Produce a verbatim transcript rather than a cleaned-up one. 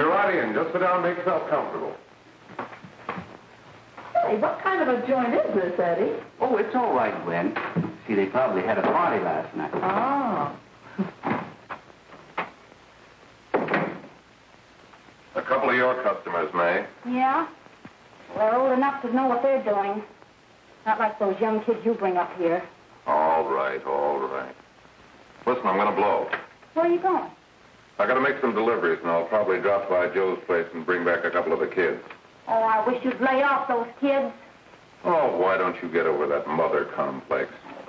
be right in. Just sit down and make yourself comfortable. Hey, what kind of a joint is this, Eddie? Oh, it's all right, Gwen. See, they probably had a party last night. Oh. A couple of your customers, May. Yeah? Well, they're old enough to know what they're doing. Not like those young kids you bring up here. All right, all right. Listen, I'm going to blow. Where are you going? I got to make some deliveries, and I'll probably drop by Joe's place and bring back a couple of the kids. Oh, I wish you'd lay off those kids. Oh, why don't you get over that mother complex?